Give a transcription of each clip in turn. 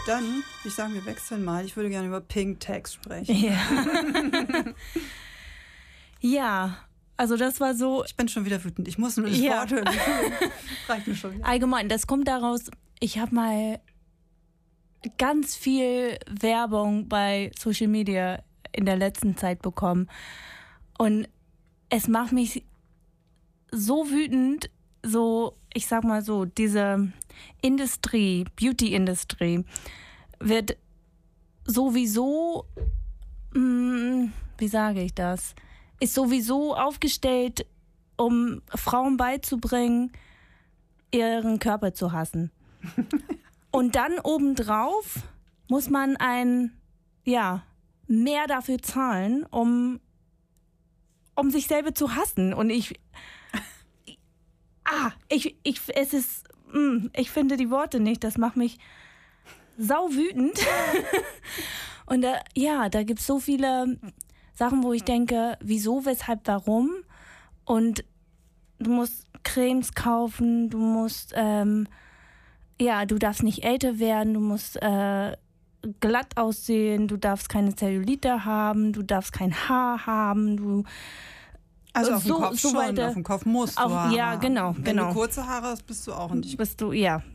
Dann, ich sage, wir wechseln mal. Ich würde gerne über Pink Tags sprechen. Ja. Ja, also das war so... Ich bin schon wieder wütend. Ich muss nur das Wort hören. Reicht mir schon wieder. Allgemein, das kommt daraus, ich habe mal ganz viel Werbung bei Social Media in der letzten Zeit bekommen. Und es macht mich so wütend, so, ich sag mal so, diese Industrie, Beauty-Industrie wird sowieso, wie sage ich das, ist sowieso aufgestellt, um Frauen beizubringen, ihren Körper zu hassen. Und dann obendrauf muss man mehr dafür zahlen, um sich selber zu hassen. Und ich finde die Worte nicht, das macht mich sauwütend. Und da gibt es so viele Sachen, wo ich denke, wieso, weshalb, warum? Und du musst Cremes kaufen, du musst, du darfst nicht älter werden, du musst glatt aussehen, du darfst keine Zellulite haben, du darfst kein Haar haben, also auf dem Kopf schon, weiter. Auf dem Kopf musst du Haare ja, genau, Wenn du kurze Haare hast, bist du auch nicht. Ja.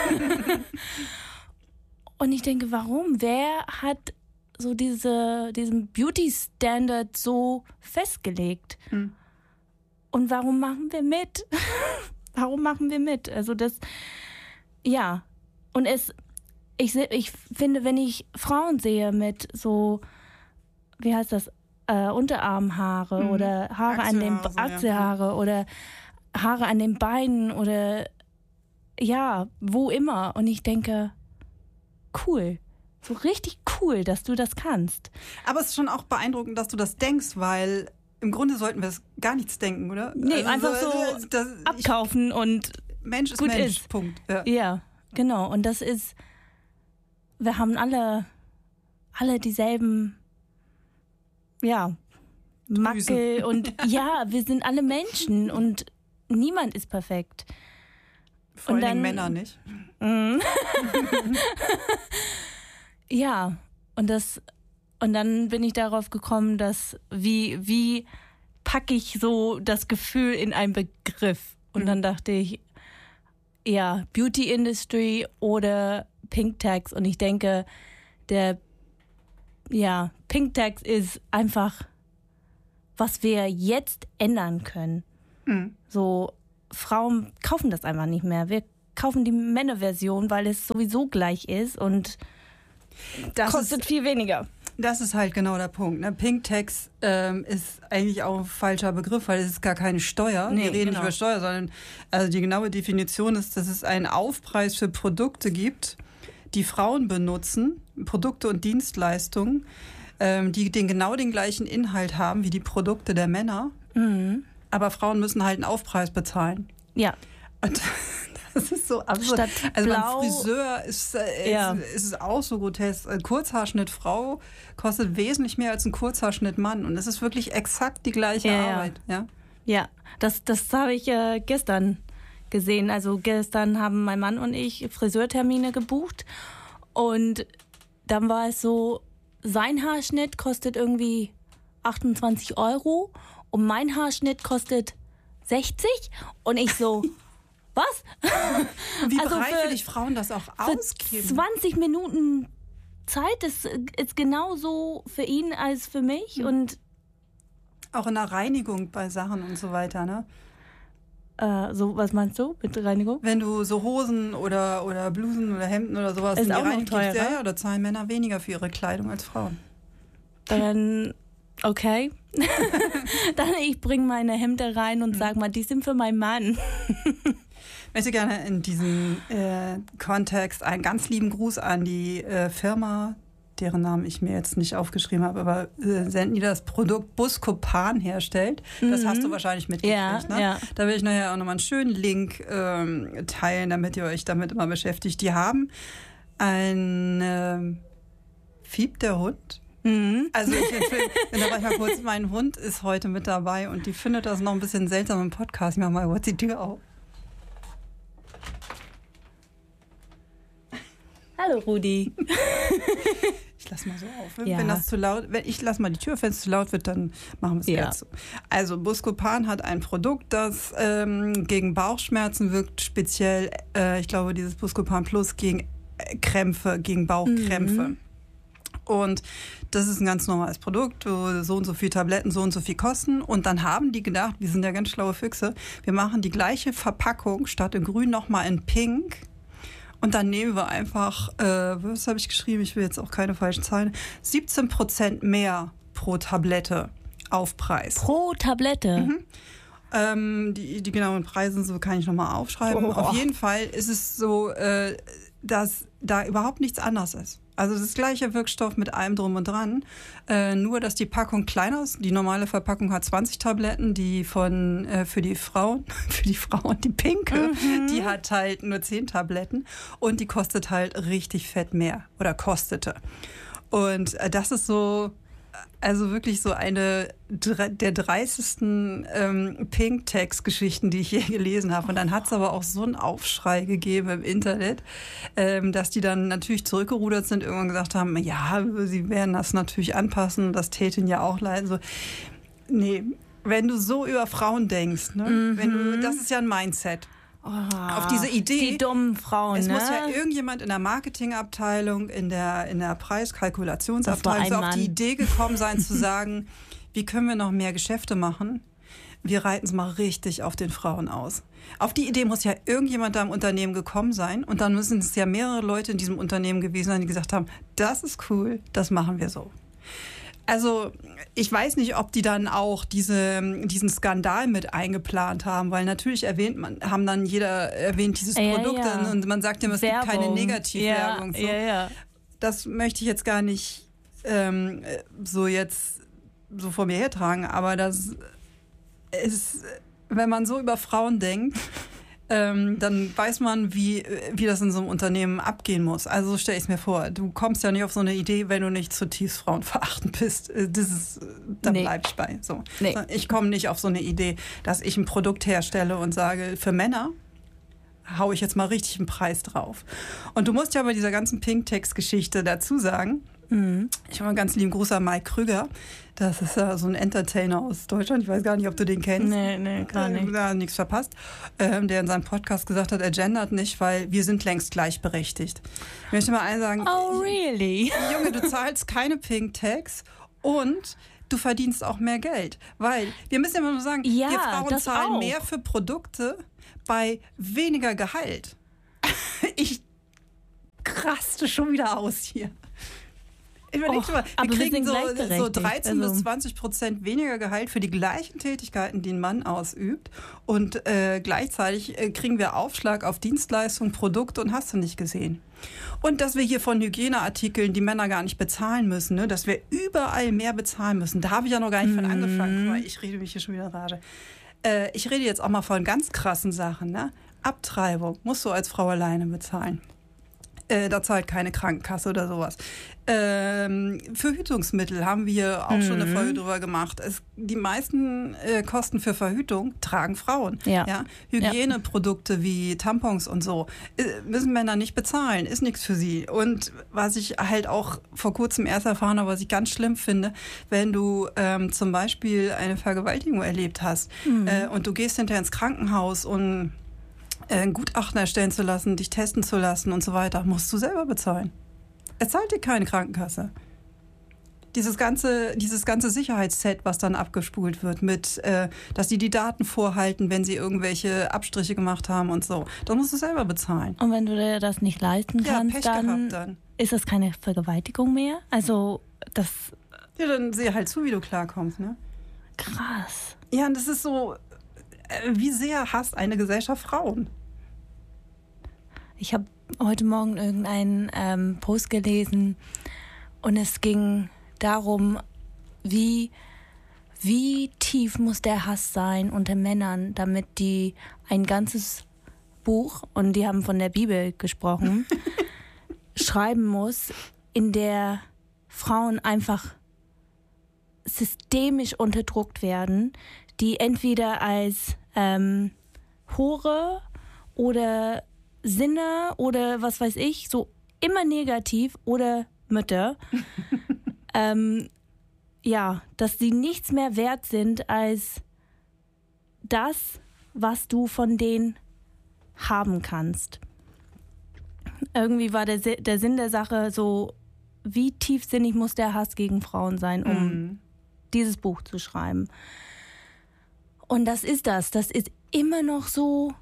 Und ich denke, warum? Wer hat so diesen Beauty-Standard so festgelegt? Und warum machen wir mit? Also das, ja. Und ich finde, wenn ich Frauen sehe mit so, wie heißt das, Unterarmhaare oder Haare an den Achselhaare oder Haare an den Beinen oder wo immer. Und ich denke, cool, so richtig cool, dass du das kannst. Aber es ist schon auch beeindruckend, dass du das denkst, weil im Grunde sollten wir es gar nichts denken, oder? Nee, also einfach so abkaufen und Mensch ist gut Mensch, ist. Punkt. Ja, genau. Und das ist, wir haben alle dieselben Mackel und wir sind alle Menschen und niemand ist perfekt. Vor allem Männer nicht. Ja, und dann bin ich darauf gekommen, dass wie packe ich so das Gefühl in einen Begriff? Und dann dachte ich, Beauty Industry oder Pink Tags. Und ich denke, Pink Tags ist einfach, was wir jetzt ändern können. So, Frauen kaufen das einfach nicht mehr. Wir kaufen die Männerversion, weil es sowieso gleich ist und das kostet viel weniger. Das ist halt genau der Punkt. Ne? Pink Tax ist eigentlich auch ein falscher Begriff, weil es ist gar keine Steuer. Nee, wir reden nicht über Steuer, sondern also die genaue Definition ist, dass es einen Aufpreis für Produkte gibt, die Frauen benutzen, Produkte und Dienstleistungen, die genau den gleichen Inhalt haben wie die Produkte der Männer. Aber Frauen müssen halt einen Aufpreis bezahlen. Ja. Und das ist so absurd. Also beim Friseur ist es auch so grotesk. Ein Kurzhaarschnitt Frau kostet wesentlich mehr als ein Kurzhaarschnitt Mann. Und es ist wirklich exakt die gleiche Arbeit. Ja, das habe ich gestern gesehen. Also gestern haben mein Mann und ich Friseurtermine gebucht. Und dann war es so, sein Haarschnitt kostet irgendwie 28 € und mein Haarschnitt kostet 60. Und ich so... Was? Und wie bereitwillig Frauen das auch ausgeben. 20 Minuten Zeit ist genauso für ihn als für mich. Und auch in der Reinigung bei Sachen und so weiter, ne? So, was meinst du mit Reinigung? Wenn du so Hosen oder Blusen oder Hemden oder sowas ist auch noch teurer. Ja, da zahlen Männer weniger für ihre Kleidung als Frauen. Dann, okay. Dann ich bringe meine Hemden rein und sag mal, die sind für meinen Mann. Ich möchte gerne in diesem Kontext einen ganz lieben Gruß an die Firma, deren Namen ich mir jetzt nicht aufgeschrieben habe, aber senden die das Produkt Buscopan herstellt. Das hast du wahrscheinlich mitgekriegt. Ne? Ja. Da will ich nachher auch nochmal einen schönen Link teilen, damit ihr euch damit immer beschäftigt. Die haben ein Fieb der Hund. Also ich empfehle, mal kurz, mein Hund ist heute mit dabei und die findet das noch ein bisschen seltsam im Podcast. Ich mach mal kurz die Tür auf. Hallo Rudi. Ich lass mal so auf. Wenn das zu laut, wenn ich lass mal die Tür, wenn es zu laut wird, dann machen wir es wieder zu. Also Buscopan hat ein Produkt, das gegen Bauchschmerzen wirkt, speziell, ich glaube, dieses Buscopan Plus gegen Krämpfe, gegen Bauchkrämpfe. Und das ist ein ganz normales Produkt, so und so viele Tabletten, so und so viel kosten. Und dann haben die gedacht, wir sind ja ganz schlaue Füchse, wir machen die gleiche Verpackung statt in grün nochmal in pink. Und dann nehmen wir einfach, was habe ich geschrieben, ich will jetzt auch keine falschen Zahlen, 17% mehr pro Tablette Aufpreis. Pro Tablette? Die genauen Preise so kann ich nochmal aufschreiben. Auf jeden Fall ist es so, dass da überhaupt nichts anders ist. Also das gleiche Wirkstoff mit allem drum und dran, nur dass die Packung kleiner ist. Die normale Verpackung hat 20 Tabletten, die für die Frauen, die pinke, die hat halt nur 10 Tabletten und die kostet halt richtig fett mehr oder kostete. Und das ist so, also wirklich so eine der dreistesten Pink-Text-Geschichten, die ich je gelesen habe. Und dann hat es aber auch so einen Aufschrei gegeben im Internet, dass die dann natürlich zurückgerudert sind, irgendwann gesagt haben, ja, sie werden das natürlich anpassen, das täte ihnen ja auch leid. So, nee, wenn du so über Frauen denkst, ne? Das ist ja ein Mindset. Auf diese Idee. Die dummen Frauen, es muss ja irgendjemand in der Marketingabteilung, in der Preiskalkulationsabteilung auf die Idee gekommen sein, zu sagen, wie können wir noch mehr Geschäfte machen? Wir reiten es mal richtig auf den Frauen aus. Auf die Idee muss ja irgendjemand da im Unternehmen gekommen sein. Und dann müssen es ja mehrere Leute in diesem Unternehmen gewesen sein, die gesagt haben, das ist cool, das machen wir so. Also ich weiß nicht, ob die dann auch diesen Skandal mit eingeplant haben, weil natürlich haben dann jeder erwähnt dieses Produkt und man sagt immer, es gibt keine Negativwerbung. So. Das möchte ich jetzt gar nicht so vor mir hertragen, aber das ist, wenn man so über Frauen denkt, dann weiß man, wie das in so einem Unternehmen abgehen muss. Also so stelle ich es mir vor. Du kommst ja nicht auf so eine Idee, wenn du nicht zutiefst frauenverachtend bist. Da bleib ich bei. So. Nee. Ich komme nicht auf so eine Idee, dass ich ein Produkt herstelle und sage, für Männer haue ich jetzt mal richtig einen Preis drauf. Und du musst ja bei dieser ganzen Pink-Text-Geschichte dazu sagen, ich habe einen ganz lieben Gruß an Mike Krüger. Das ist ja so ein Entertainer aus Deutschland. Ich weiß gar nicht, ob du den kennst. Nee, gar nicht. Da nichts verpasst. Der in seinem Podcast gesagt hat, er gendert nicht, weil wir sind längst gleichberechtigt. Ich möchte mal eins sagen. Oh, really? Junge, du zahlst keine Pink-Tags und du verdienst auch mehr Geld. Weil, wir müssen ja mal sagen, wir Frauen zahlen mehr für Produkte bei weniger Gehalt. Ich raste schon wieder aus hier. Überleg mal, wir kriegen so 13-20% weniger Gehalt für die gleichen Tätigkeiten, die ein Mann ausübt. Und gleichzeitig kriegen wir Aufschlag auf Dienstleistungen, Produkte und hast du nicht gesehen. Und dass wir hier von Hygieneartikeln die Männer gar nicht bezahlen müssen, ne? Dass wir überall mehr bezahlen müssen. Da habe ich ja noch gar nicht von angefangen. Guck mal, ich rede mich hier schon wieder rage. Ich rede jetzt auch mal von ganz krassen Sachen. Ne? Abtreibung musst du als Frau alleine bezahlen. Da zahlt keine Krankenkasse oder sowas. Verhütungsmittel haben wir auch schon eine Folge drüber gemacht. Die meisten Kosten für Verhütung tragen Frauen. Ja? Hygieneprodukte wie Tampons und so müssen Männer nicht bezahlen. Ist nichts für sie. Und was ich halt auch vor kurzem erst erfahren habe, was ich ganz schlimm finde, wenn du zum Beispiel eine Vergewaltigung erlebt hast und du gehst hinterher ins Krankenhaus und ein Gutachten erstellen zu lassen, dich testen zu lassen und so weiter, musst du selber bezahlen. Es zahlt dir keine Krankenkasse. Dieses ganze Sicherheitsset, was dann abgespult wird, mit, dass die Daten vorhalten, wenn sie irgendwelche Abstriche gemacht haben und so, das musst du selber bezahlen. Und wenn du dir das nicht leisten kannst, Pech gehabt dann ist das keine Vergewaltigung mehr? Also das... Ja, dann sieh halt zu, wie du klarkommst, ne? Krass. Ja, und das ist so, wie sehr hasst eine Gesellschaft Frauen? Ich habe heute Morgen irgendeinen Post gelesen und es ging darum, wie tief muss der Hass sein unter Männern, damit die ein ganzes Buch, und die haben von der Bibel gesprochen, schreiben muss, in der Frauen einfach systemisch unterdrückt werden, die entweder als Hure oder Sinne oder was weiß ich, so immer negativ oder Mütter, dass sie nichts mehr wert sind als das, was du von denen haben kannst. Irgendwie war der Sinn der Sache so, wie tiefsinnig muss der Hass gegen Frauen sein, um dieses Buch zu schreiben. Und das ist immer noch so,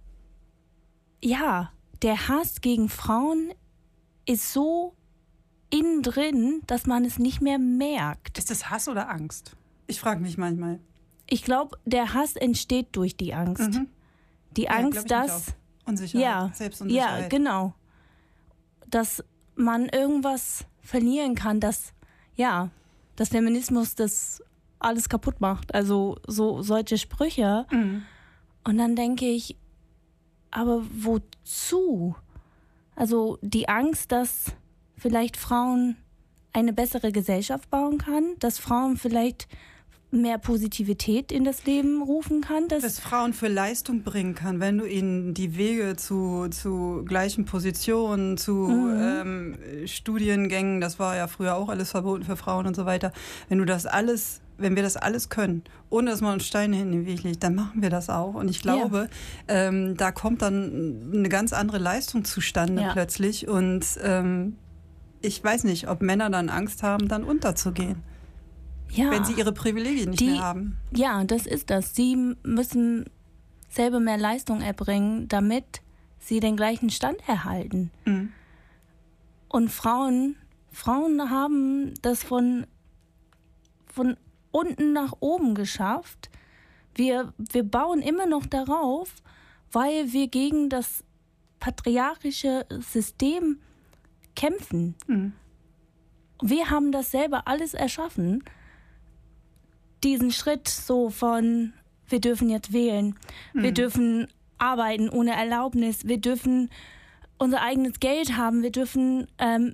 ja, der Hass gegen Frauen ist so innen drin, dass man es nicht mehr merkt. Ist das Hass oder Angst? Ich frage mich manchmal. Ich glaube, der Hass entsteht durch die Angst. Die Angst, dass... Unsicherheit, Selbstunsicherheit. Ja, genau. Dass man irgendwas verlieren kann, dass Feminismus das alles kaputt macht. Also solche Sprüche. Und dann denke ich, aber wozu? Also die Angst, dass vielleicht Frauen eine bessere Gesellschaft bauen kann, dass Frauen vielleicht mehr Positivität in das Leben rufen kann. Dass Frauen für Leistung bringen kann, wenn du ihnen die Wege zu gleichen Positionen, zu Studiengängen, das war ja früher auch alles verboten für Frauen und so weiter, wenn wir das alles können, ohne dass man uns Steine in den Weg legt, dann machen wir das auch. Und ich glaube, da kommt dann eine ganz andere Leistung zustande plötzlich. Und ich weiß nicht, ob Männer dann Angst haben, dann unterzugehen. Ja, wenn sie ihre Privilegien nicht mehr haben. Ja, das ist das. Sie müssen selber mehr Leistung erbringen, damit sie den gleichen Stand erhalten. Und Frauen haben das von unten nach oben geschafft. Wir bauen immer noch darauf, weil wir gegen das patriarchische System kämpfen. Wir haben das selber alles erschaffen. Diesen Schritt so von, wir dürfen jetzt wählen, wir dürfen arbeiten ohne Erlaubnis, wir dürfen unser eigenes Geld haben, wir dürfen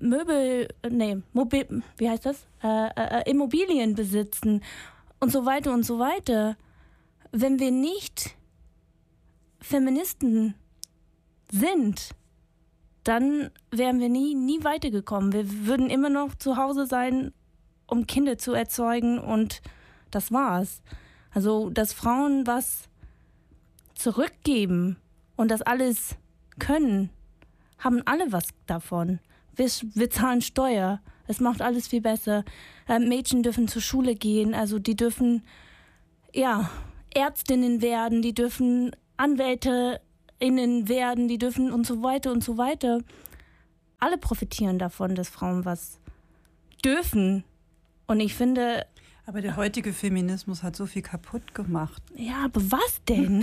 Immobilien besitzen und so weiter und so weiter. Wenn wir nicht Feministen sind, dann wären wir nie weitergekommen. Wir würden immer noch zu Hause sein, um Kinder zu erzeugen und das war's. Also, dass Frauen was zurückgeben und das alles können, haben alle was davon. Wir zahlen Steuer. Es macht alles viel besser. Mädchen dürfen zur Schule gehen. Also, die dürfen, Ärztinnen werden. Die dürfen AnwältInnen werden. Die dürfen und so weiter und so weiter. Alle profitieren davon, dass Frauen was dürfen. Und ich finde... Aber der heutige Feminismus hat so viel kaputt gemacht. Ja, aber was denn?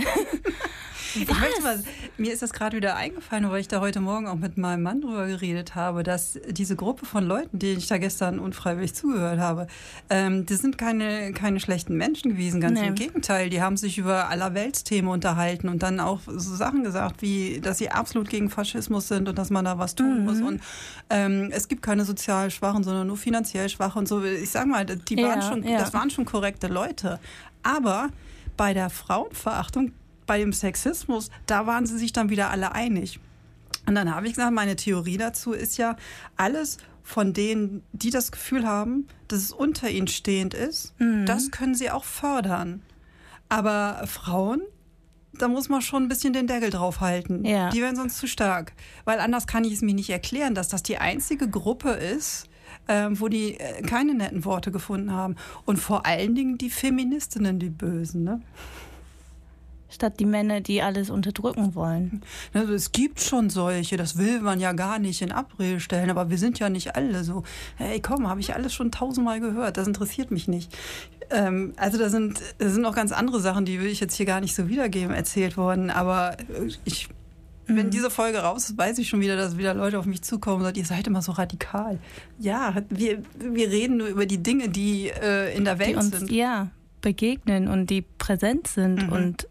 Mir ist das gerade wieder eingefallen, weil ich da heute Morgen auch mit meinem Mann drüber geredet habe, dass diese Gruppe von Leuten, denen ich da gestern unfreiwillig zugehört habe, das sind keine schlechten Menschen gewesen, ganz im Gegenteil. Die haben sich über Allerweltsthemen unterhalten und dann auch so Sachen gesagt, wie, dass sie absolut gegen Faschismus sind und dass man da was tun muss. Und es gibt keine sozial Schwachen, sondern nur finanziell Schwache und so. Ich sag mal, das waren schon korrekte Leute. Aber bei der Frauenverachtung, bei dem Sexismus, da waren sie sich dann wieder alle einig. Und dann habe ich gesagt, meine Theorie dazu ist ja, alles von denen, die das Gefühl haben, dass es unter ihnen stehend ist, das können sie auch fördern. Aber Frauen, da muss man schon ein bisschen den Deckel drauf halten. Ja. Die werden sonst zu stark. Weil anders kann ich es mir nicht erklären, dass das die einzige Gruppe ist, wo die keine netten Worte gefunden haben. Und vor allen Dingen die Feministinnen, die Bösen, ne? Statt die Männer, die alles unterdrücken wollen. Also es gibt schon solche, das will man ja gar nicht in Abrede stellen, aber wir sind ja nicht alle so, hey komm, habe ich alles schon 1000-mal gehört, das interessiert mich nicht. Also da sind noch ganz andere Sachen, die will ich jetzt hier gar nicht so wiedergeben, erzählt worden, aber wenn diese Folge raus ist, weiß ich schon wieder, dass wieder Leute auf mich zukommen und sagen, ihr seid immer so radikal. Ja, wir reden nur über die Dinge, die in der Welt sind. Ja, begegnen und die präsent sind und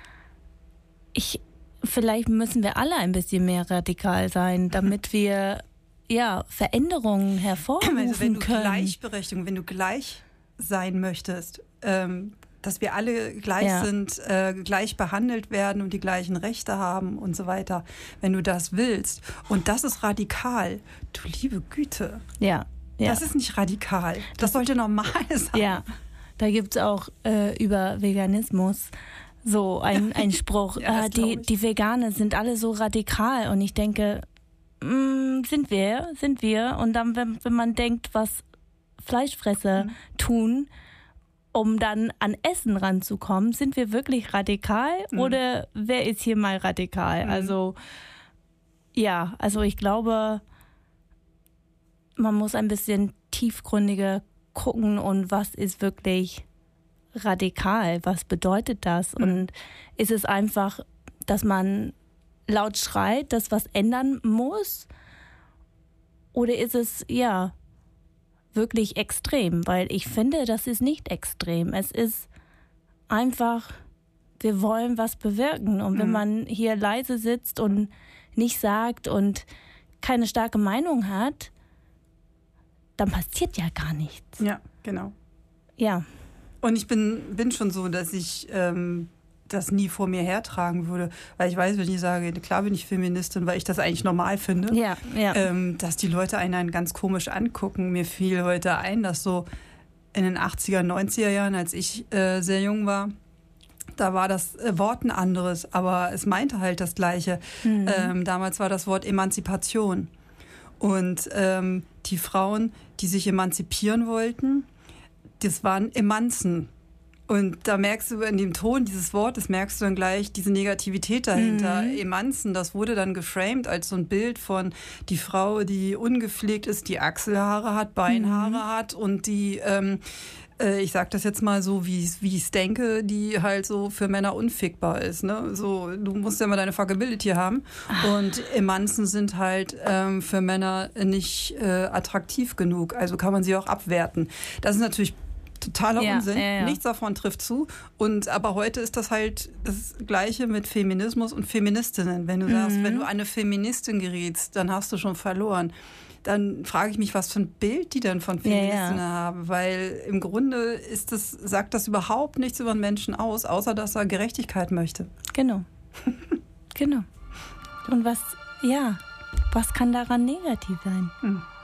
vielleicht müssen wir alle ein bisschen mehr radikal sein, damit wir Veränderungen hervorrufen können. Gleichberechtigung, wenn du gleich sein möchtest, dass wir alle gleich sind, gleich behandelt werden und die gleichen Rechte haben und so weiter, wenn du das willst. Und das ist radikal. Du liebe Güte. Ja. Das ist nicht radikal. Das sollte normal sein. Ja, da gibt es auch über Veganismus so ein Spruch. Die Veganer sind alle so radikal. Und ich denke, sind wir. Und dann, wenn man denkt, was Fleischfresser tun, um dann an Essen ranzukommen, sind wir wirklich radikal oder wer ist hier mal radikal? Also ich glaube, man muss ein bisschen tiefgründiger gucken und was ist wirklich radikal? Was bedeutet das? Und ist es einfach, dass man laut schreit, dass was ändern muss? Oder ist es, wirklich extrem? Weil ich finde, das ist nicht extrem. Es ist einfach, wir wollen was bewirken. Und wenn man hier leise sitzt und nicht sagt und keine starke Meinung hat, dann passiert ja gar nichts. Ja, genau. Ja. Und ich bin schon so, dass ich das nie vor mir hertragen würde. Weil ich weiß, wenn ich sage, klar bin ich Feministin, weil ich das eigentlich normal finde, dass die Leute einen ganz komisch angucken. Mir fiel heute ein, dass so in den 80er, 90er Jahren, als ich sehr jung war, da war das Wort ein anderes, aber es meinte halt das Gleiche. Damals war das Wort Emanzipation. Und die Frauen, die sich emanzipieren wollten, das waren Emanzen. Und da merkst du in dem Ton dieses Wortes, merkst du dann gleich diese Negativität dahinter. Emanzen, das wurde dann geframed als so ein Bild von die Frau, die ungepflegt ist, die Achselhaare hat, Beinhaare hat und die, ich sag das jetzt mal so, wie ich es denke, die halt so für Männer unfickbar ist. Ne? So, du musst ja mal deine Fuckability haben. Und Emanzen sind halt für Männer nicht attraktiv genug. Also kann man sie auch abwerten. Das ist natürlich totaler Unsinn. Nichts davon trifft zu. Aber heute ist das halt das Gleiche mit Feminismus und Feministinnen. Wenn du sagst, wenn du eine Feministin gerätst, dann hast du schon verloren. Dann frage ich mich, was für ein Bild die denn von Feministinnen haben. Weil im Grunde sagt das überhaupt nichts über einen Menschen aus, außer dass er Gerechtigkeit möchte. Genau. Genau. Und was kann daran negativ sein?